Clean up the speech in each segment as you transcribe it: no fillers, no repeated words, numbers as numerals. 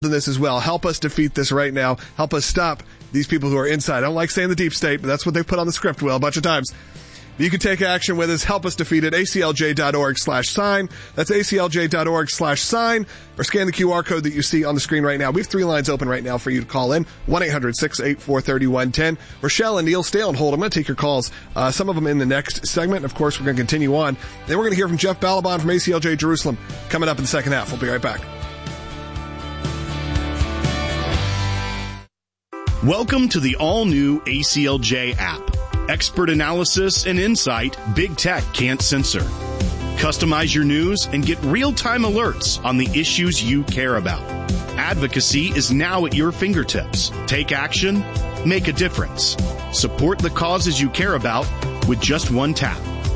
in this as well. Help us defeat this right now. Help us stop these people who are inside. I don't like saying the deep state, but that's what they put on the script, Will, a bunch of times. You can take action with us. Help us defeat it. ACLJ.org/sign. That's ACLJ.org/sign. Or scan the QR code that you see on the screen right now. We have 3 lines open right now for you to call in. 1-800-684-3110. Rochelle and Neil, stay on hold. I'm going to take your calls. Some of them in the next segment. Of course, we're going to continue on. Then we're going to hear from Jeff Balaban from ACLJ Jerusalem coming up in the second half. We'll be right back. Welcome to the all-new ACLJ app. Expert analysis and insight big tech can't censor. Customize your news and get real-time alerts on the issues you care about. Advocacy is now at your fingertips. Take action, make a difference. Support the causes you care about with just one tap.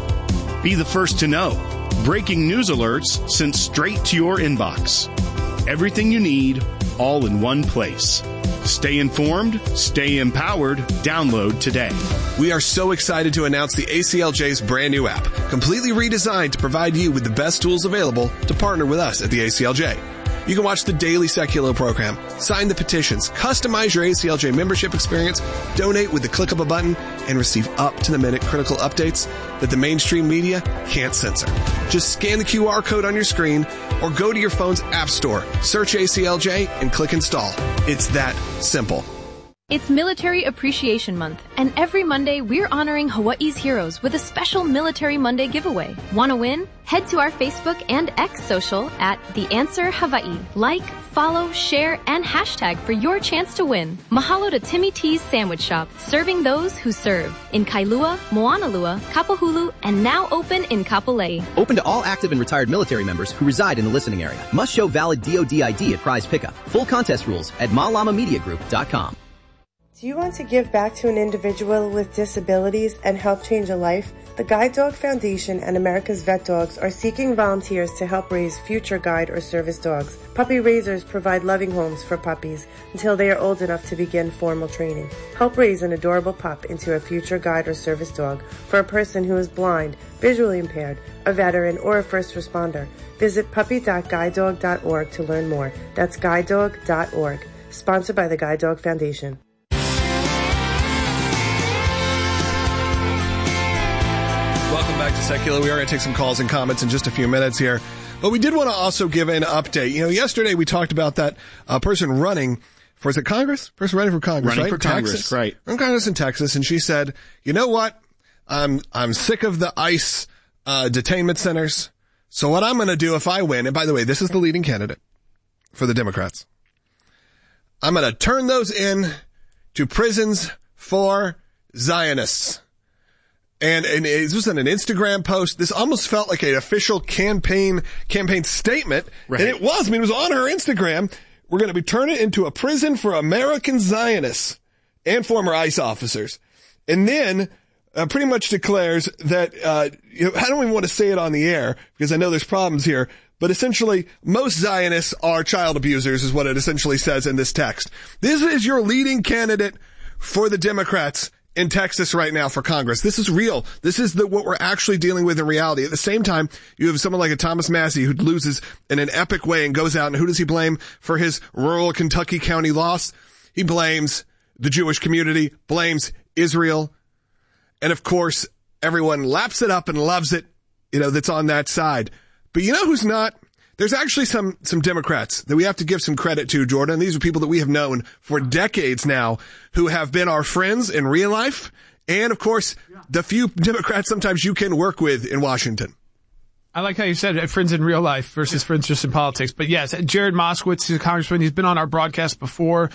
Be the first to know. Breaking news alerts sent straight to your inbox. Everything you need, all in one place. Stay informed, stay empowered. Download today. We are so excited to announce the ACLJ's brand new app, completely redesigned to provide you with the best tools available to partner with us at the ACLJ. You can watch the daily Secular program, sign the petitions, customize your ACLJ membership experience, donate with the click of a button, and receive up-to-the-minute critical updates that the mainstream media can't censor. Just scan the QR code on your screen or go to your phone's app store, search ACLJ, and click install. It's that simple. It's Military Appreciation Month, and every Monday we're honoring Hawaii's heroes with a special Military Monday giveaway. Want to win? Head to our Facebook and X social at The Answer Hawaii. Like, follow, share, and hashtag for your chance to win. Mahalo to Timmy T's Sandwich Shop, serving those who serve. In Kailua, Moanalua, Kapahulu, and now open in Kapolei. Open to all active and retired military members who reside in the listening area. Must show valid DoD ID at prize pickup. Full contest rules at malamamediagroup.com. Do you want to give back to an individual with disabilities and help change a life? The Guide Dog Foundation and America's Vet Dogs are seeking volunteers to help raise future guide or service dogs. Puppy raisers provide loving homes for puppies until they are old enough to begin formal training. Help raise an adorable pup into a future guide or service dog for a person who is blind, visually impaired, a veteran, or a first responder. Visit puppy.guidedog.org to learn more. That's guidedog.org. Sponsored by the Guide Dog Foundation. Welcome back to Secular. We are going to take some calls and comments in just a few minutes here. But we did want to also give an update. You know, yesterday we talked about that person running for, is it Congress? Person running for Congress, running right? for Congress, Texas. right. Running for Congress in Texas. And she said, you know what? I'm sick of the ICE detainment centers. So what I'm going to do if I win, and by the way, this is the leading candidate for the Democrats, I'm going to turn those in to prisons for Zionists. And it was in an Instagram post. This almost felt like an official campaign statement. Right. And it was. I mean, it was on her Instagram. We're going to be turning it into a prison for American Zionists and former ICE officers. And then pretty much declares that, I don't even want to say it on the air because I know there's problems here, but essentially most Zionists are child abusers is what it essentially says in this text. This is your leading candidate for the Democrats in Texas right now for Congress. This is real. This is what we're actually dealing with in reality. At the same time, you have someone like a Thomas Massie who loses in an epic way and goes out, and who does he blame for his rural Kentucky County loss? He blames the Jewish community, blames Israel. And of course, everyone laps it up and loves it, that's on that side. But you know who's not? There's actually some Democrats that we have to give some credit to, Jordan. These are people that we have known for decades now who have been our friends in real life. And of course, the few Democrats sometimes you can work with in Washington. I like how you said friends in real life versus friends just in politics. But yes, Jared Moskowitz is a congressman. He's been on our broadcast before.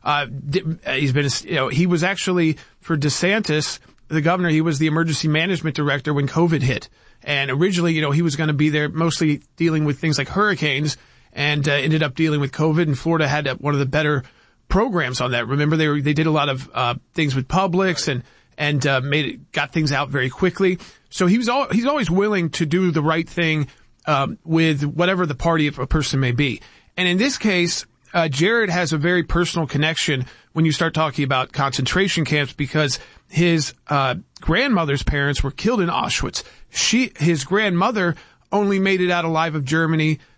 He was actually for DeSantis, the governor. He was the emergency management director when COVID hit. And originally, he was going to be there mostly dealing with things like hurricanes, and ended up dealing with COVID. And Florida had one of the better programs on that. Remember, they did a lot of things with Publix and got things out very quickly. So he's always willing to do the right thing with whatever the party of a person may be. And in this case, Jared has a very personal connection when you start talking about concentration camps, because his grandmother's parents were killed in Auschwitz. His grandmother only made it out alive of Germany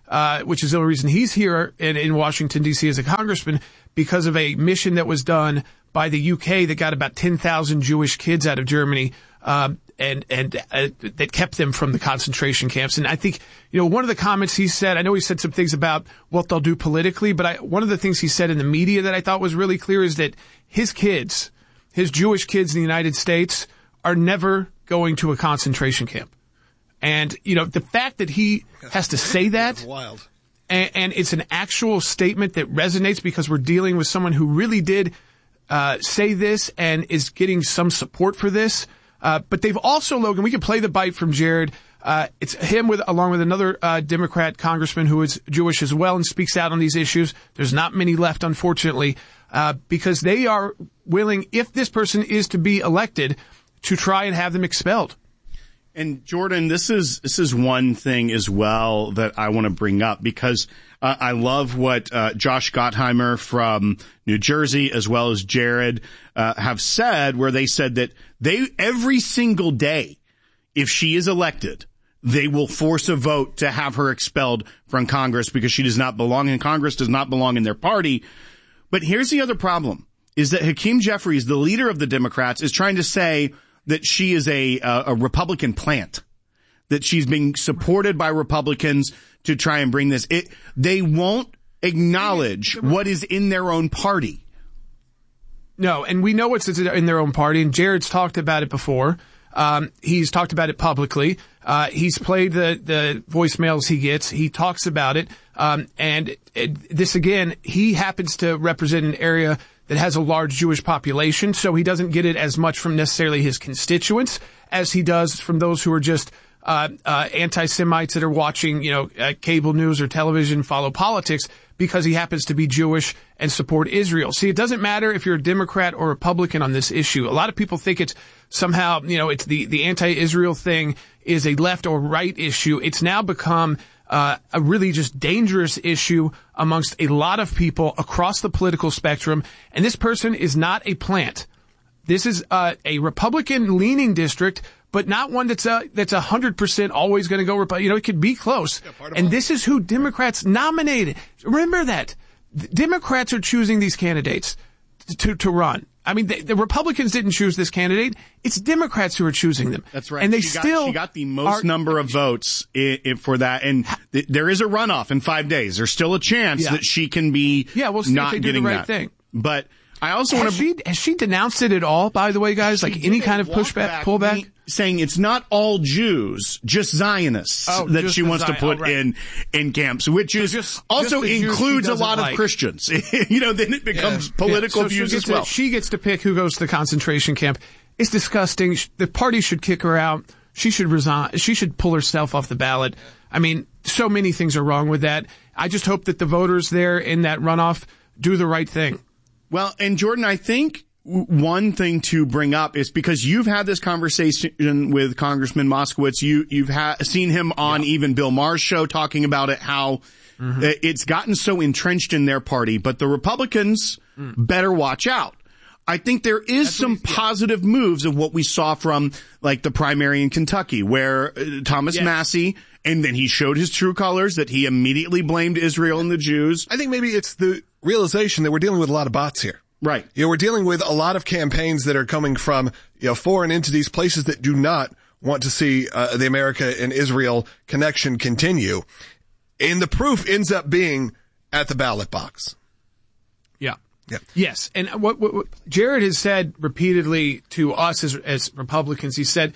which is the only reason he's here in Washington, D.C. as a congressman, because of a mission that was done by the UK that got about 10,000 Jewish kids out of Germany, and that kept them from the concentration camps. And I think, one of the comments he said, I know he said some things about what they'll do politically, but one of the things he said in the media that I thought was really clear is that his kids, his Jewish kids in the United States, are never going to a concentration camp. And, the fact that he has to say that, That's wild. And it's an actual statement that resonates because we're dealing with someone who really did say this and is getting some support for this. But they've also, Logan, we can play the bite from Jared. It's him along with another Democrat congressman who is Jewish as well and speaks out on these issues. There's not many left, unfortunately, because they are willing, if this person is to be elected, to try and have them expelled. And Jordan, this is one thing as well that I want to bring up because I love what Josh Gottheimer from New Jersey as well as Jared have said, where they said that every single day, if she is elected, they will force a vote to have her expelled from Congress because she does not belong in Congress, does not belong in their party. But here's the other problem, is that Hakeem Jeffries, the leader of the Democrats, is trying to say that she is a Republican plant, that she's being supported by Republicans to try and bring this. They won't acknowledge what is in their own party. No, and we know what's in their own party, and Jared's talked about it before. He's talked about it publicly. He's played the voicemails he gets. He talks about it. And this, again, he happens to represent an area that has a large Jewish population, so he doesn't get it as much from necessarily his constituents as he does from those who are just anti-Semites that are watching, cable news or television, follow politics, because he happens to be Jewish and support Israel. See, it doesn't matter if you're a Democrat or Republican on this issue. A lot of people think it's somehow, it's the anti-Israel thing is a left or right issue. It's now become a really just dangerous issue amongst a lot of people across the political spectrum. And this person is not a plant. This is a Republican-leaning district, but not one that's 100% always going to go Republican. It could be close. And this is who Democrats nominated. Remember that. Democrats are choosing these candidates to run. I mean, the Republicans didn't choose this candidate. It's Democrats who are choosing them. That's right. And they she still got the most number of votes for that. And there is a runoff in 5 days. There's still a chance that she can be we'll see not if they getting do the that right thing. But I also want to. Has she denounced it at all, by the way, guys? Like any kind of pullback? Saying it's not all Jews, just Zionists that she wants to put in camps, which is also includes a lot of Christians. Then it becomes political views as well. She gets to pick who goes to the concentration camp. It's disgusting. The party should kick her out. She should resign. She should pull herself off the ballot. I mean, so many things are wrong with that. I just hope that the voters there in that runoff do the right thing. Well, and Jordan, I think one thing to bring up is because you've had this conversation with Congressman Moskowitz. You've seen him on even Bill Maher's show talking about it, how it's gotten so entrenched in their party. But the Republicans better watch out. I think there is some positive moves of what we saw from like the primary in Kentucky where Thomas Massey, and then he showed his true colors that he immediately blamed Israel and the Jews. I think maybe it's the realization that we're dealing with a lot of bots here. Right. We're dealing with a lot of campaigns that are coming from, foreign entities, places that do not want to see the America and Israel connection continue. And the proof ends up being at the ballot box. Yeah. Yeah. Yes. And what Jared has said repeatedly to us as Republicans, he said,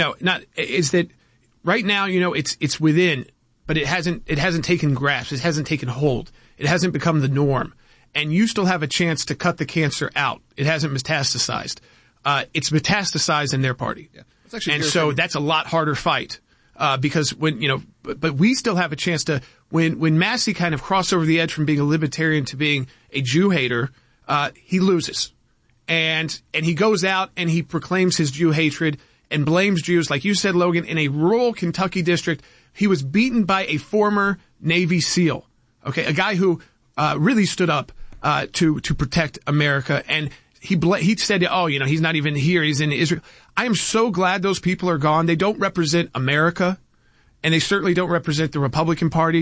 is that right now, it's within, but it hasn't taken grasp. It hasn't taken hold. It hasn't become the norm. And you still have a chance to cut the cancer out. It hasn't metastasized. It's metastasized in their party. Yeah. And so that's a lot harder fight. Because but we still have a chance to, when Massey kind of crossed over the edge from being a libertarian to being a Jew hater, he loses. And he goes out and he proclaims his Jew hatred and blames Jews. Like you said, Logan, in a rural Kentucky district, he was beaten by a former Navy SEAL. Okay. A guy who, really stood up, to protect America. And he said, he's not even here. He's in Israel. I am so glad those people are gone. They don't represent America, and they certainly don't represent the Republican Party.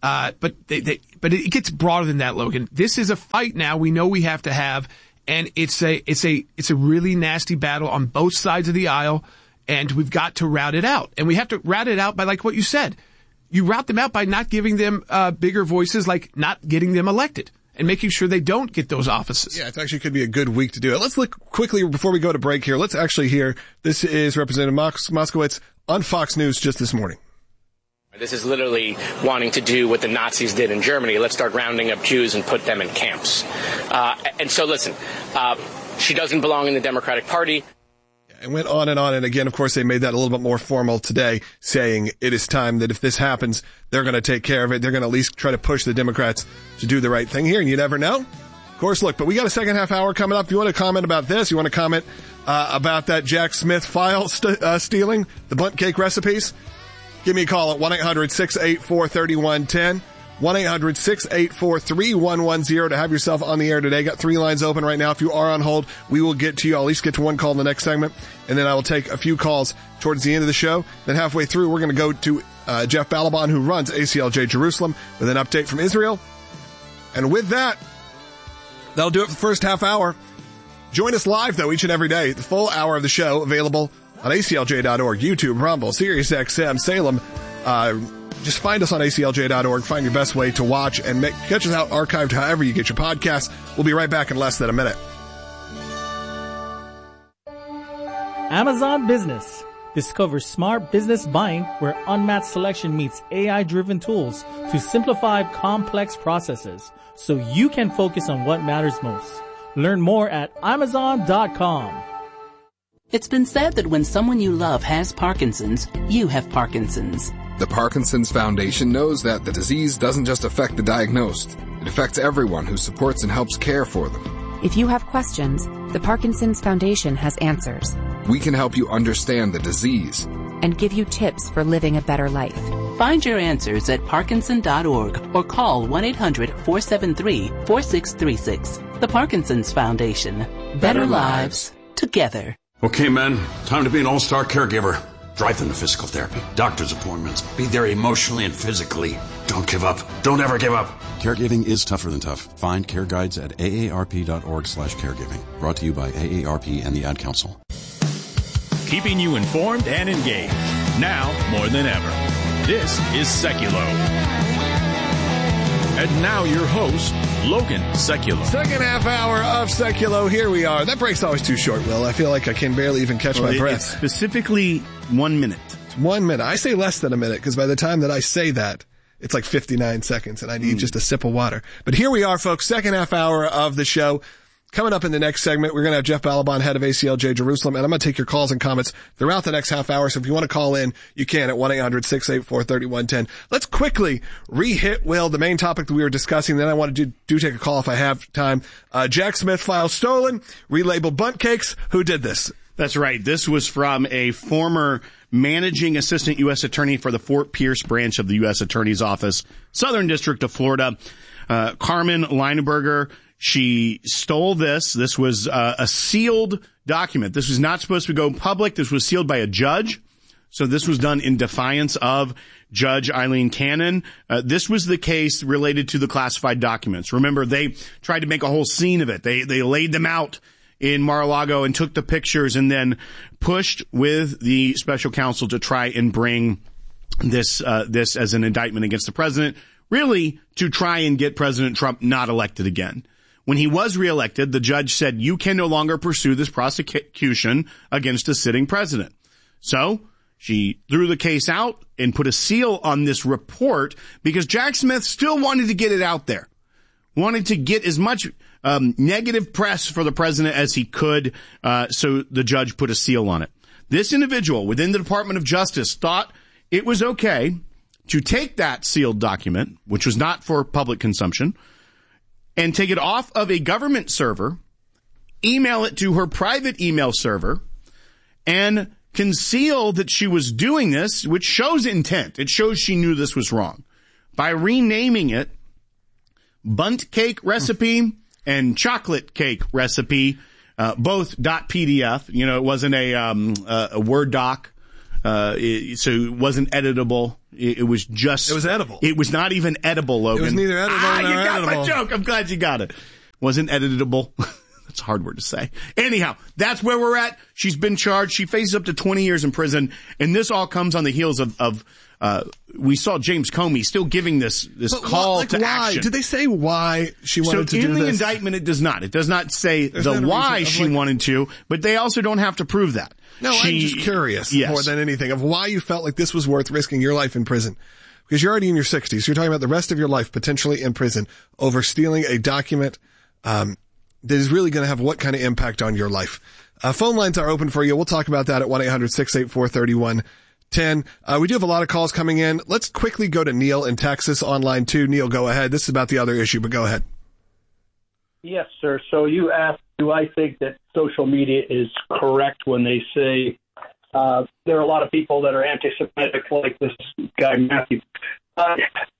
But it gets broader than that, Logan. This is a fight now we know we have to have, and it's a really nasty battle on both sides of the aisle, and we've got to route it out. And we have to route it out by, like what you said, you route them out by not giving them bigger voices, like not getting them elected and making sure they don't get those offices. Yeah, it actually could be a good week to do it. Let's look quickly before we go to break here. Let's actually hear, this is Representative Moskowitz on Fox News just this morning. This is literally wanting to do what the Nazis did in Germany. Let's start rounding up Jews and put them in camps. And so, listen, she doesn't belong in the Democratic Party. And went on. And again, of course, they made that a little bit more formal today, saying it is time that if this happens, they're going to take care of it. They're going to at least try to push the Democrats to do the right thing here. And you never know. Of course, look, but we got a second half hour coming up. If you want to comment about this, you want to comment about that Jack Smith file stealing, the bundt cake recipes, give me a call at 1-800-684-3110. 1-800-684-3110 to have yourself on the air today. Got 3 lines open right now. If you are on hold, we will get to you. I'll at least get to one call in the next segment, and then I will take a few calls towards the end of the show. Then halfway through, we're going to go to Jeff Balaban, who runs ACLJ Jerusalem, with an update from Israel. And with that, that'll do it for the first half hour. Join us live, though, each and every day. The full hour of the show available on ACLJ.org, YouTube, Rumble, SiriusXM, Salem. Just find us on ACLJ.org. Find your best way to watch and catch us out archived however you get your podcasts. We'll be right back in less than a minute. Amazon Business. Discover smart business buying where unmatched selection meets AI-driven tools to simplify complex processes so you can focus on what matters most. Learn more at Amazon.com. It's been said that when someone you love has Parkinson's, you have Parkinson's. The Parkinson's Foundation knows that the disease doesn't just affect the diagnosed. It affects everyone who supports and helps care for them. If you have questions, the Parkinson's Foundation has answers. We can help you understand the disease and give you tips for living a better life. Find your answers at Parkinson.org or call 1-800-473-4636. The Parkinson's Foundation. Better lives together. Okay, men, time to be an all-star caregiver. Drive them to physical therapy, doctor's appointments. Be there emotionally and physically. Don't give up. Don't ever give up. Caregiving is tougher than tough. Find care guides at aarp.org/caregiving. Brought to you by AARP and the Ad Council. Keeping you informed and engaged. Now more than ever. This is Seculo. And now your host, Logan Seculo. Second half hour of Seculo. Here we are. That break's always too short, Will. I feel like I can barely even catch my breath. It's specifically 1 minute. It's 1 minute. I say less than a minute because by the time that I say that, it's like 59 seconds and I need just a sip of water. But here we are, folks. Second half hour of the show. Coming up in the next segment, we're going to have Jeff Balaban, head of ACLJ Jerusalem, and I'm going to take your calls and comments throughout the next half hour. So if you want to call in, you can at 1-800-684-3110. Let's quickly re-hit, Will, the main topic that we were discussing. Then I want to do take a call if I have time. Jack Smith file stolen, relabeled bundt cakes. Who did this? That's right. This was from a former managing assistant U.S. attorney for the Fort Pierce branch of the U.S. Attorney's Office, Southern District of Florida, Carmen Lineberger. She stole this. This was a sealed document. This was not supposed to go public. This was sealed by a judge. So this was done in defiance of Judge Eileen Cannon. This was the case related to the classified documents. Remember, they tried to make a whole scene of it. They laid them out in Mar-a-Lago and took the pictures and then pushed with the special counsel to try and bring this as an indictment against the president, really to try and get President Trump not elected again. When he was reelected, the judge said, you can no longer pursue this prosecution against a sitting president. So she threw the case out and put a seal on this report because Jack Smith still wanted to get it out there, wanted to get as much negative press for the president as he could. So the judge put a seal on it. This individual within the Department of Justice thought it was okay to take that sealed document, which was not for public consumption, and take it off of a government server, email it to her private email server, and conceal that she was doing this, which shows intent. It shows she knew this was wrong. By renaming it bundt cake recipe and chocolate cake recipe, both .pdf. You know, it wasn't a Word doc. so it wasn't editable. It was edible. It was not even edible, Logan. It was neither edible nor you got editable. my joke. I'm glad you got it. Wasn't editable. That's a hard word to say. Anyhow, that's where we're at. She's been charged. She faces up to 20 years in prison. And this all comes on the heels of we saw James Comey still giving this call to action. Did they say why she wanted to do this? So in the indictment, it does not. It does not say why she wanted to, but they also don't have to prove that. No, I'm just curious more than anything of why you felt like this was worth risking your life in prison. Because you're already in your 60s. You're talking about the rest of your life potentially in prison over stealing a document that is really going to have what kind of impact on your life. Phone lines are open for you. We'll talk about that at 1-800-684-3110. We do have a lot of calls coming in. Let's quickly go to Neil in Texas on line 2. Neil, go ahead. This is about the other issue, but go ahead. Yes, sir. So you asked, do I think that social media is correct when they say there are a lot of people that are anti-Semitic like this guy, Matthew? I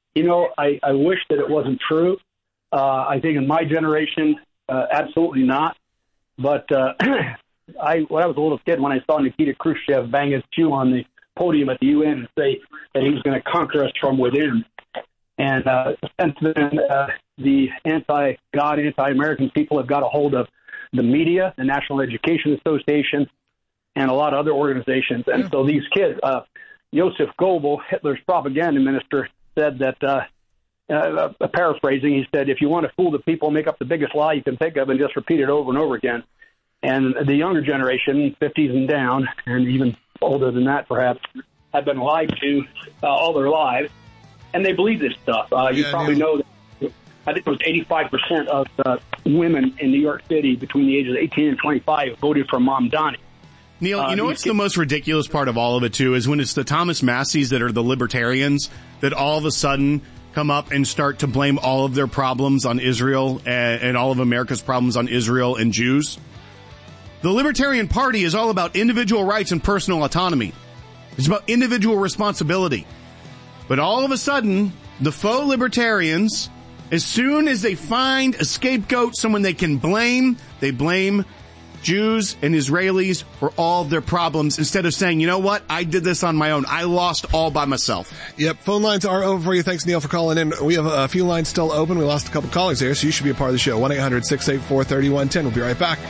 wish that it wasn't true. I think in my generation, absolutely not. But when I was a little kid, when I saw Nikita Khrushchev bang his cue on the podium at the UN and say that he was going to conquer us from within, and since then, the anti-God, anti-American people have got a hold of the media, the National Education Association, and a lot of other organizations. And so these kids, Joseph Goebbels, Hitler's propaganda minister, said that, paraphrasing, he said, if you want to fool the people, make up the biggest lie you can think of and just repeat it over and over again. And the younger generation, 50s and down, and even older than that perhaps, have been lied to all their lives, and they believe this stuff. You probably know that I think it was 85% of women in New York City between the ages of 18 and 25 voted for Mamdani. Neil, you know what's the most ridiculous part of all of it, too, is when it's the Thomas Masseys that are the libertarians that all of a sudden come up and start to blame all of their problems on Israel and all of America's problems on Israel and Jews. The Libertarian Party is all about individual rights and personal autonomy. It's about individual responsibility. But all of a sudden, the faux libertarians, as soon as they find a scapegoat, someone they can blame, they blame Jews and Israelis for all of their problems instead of saying, you know what, I did this on my own. I lost all by myself. Yep, phone lines are open for you. Thanks, Neil, for calling in. We have a few lines still open. We lost a couple callers there, so you should be a part of the show. 1-800-684-3110. We'll be right back.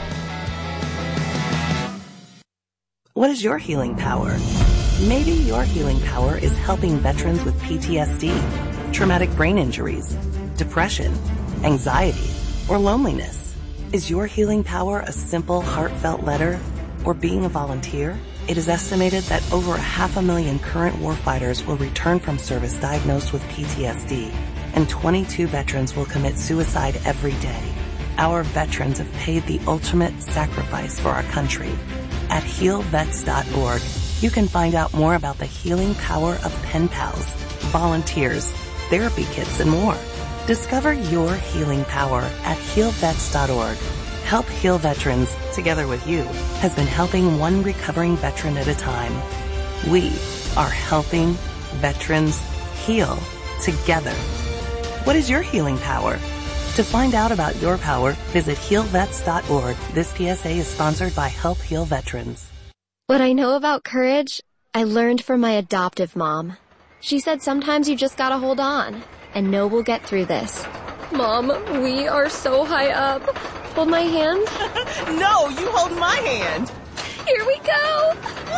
What is your healing power? Maybe your healing power is helping veterans with PTSD, traumatic brain injuries, depression, anxiety, or loneliness. Is your healing power a simple, heartfelt letter or being a volunteer? It is estimated that over 500,000 current warfighters will return from service diagnosed with PTSD, and 22 veterans will commit suicide every day. Our veterans have paid the ultimate sacrifice for our country. At healvets.org, you can find out more about the healing power of pen pals, volunteers, therapy kits, and more. Discover your healing power at healvets.org. Help Heal Veterans, together with you, has been helping one recovering veteran at a time. We are helping veterans heal together. What is your healing power? To find out about your power, visit healvets.org. This PSA is sponsored by Help Heal Veterans. What I know about courage, I learned from my adoptive mom. She said sometimes you just gotta hold on and know we'll get through this. Mom, we are so high up. Hold my hand. No, you hold my hand. Here we go.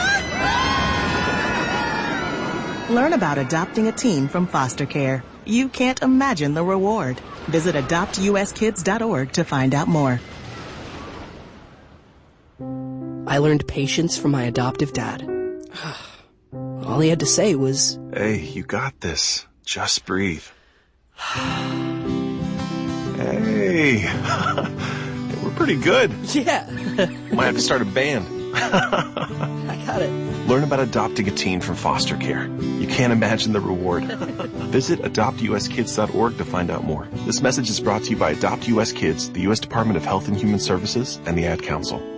Learn about adopting a teen from foster care. You can't imagine the reward. Visit adoptuskids.org to find out more. I learned patience from my adoptive dad. All he had to say was, "Hey, you got this. Just breathe." Hey, we're pretty good. Yeah. Might have to start a band. I got it. Learn about adopting a teen from foster care. You can't imagine the reward. Visit adoptuskids.org to find out more. This message is brought to you by Adopt US Kids, the U.S. Department of Health and Human Services, and the Ad Council.